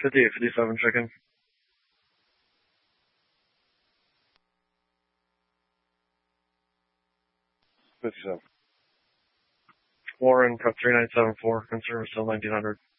5857 chicken. Fifty-seven. Warren, prep 3974, conservative still 1900.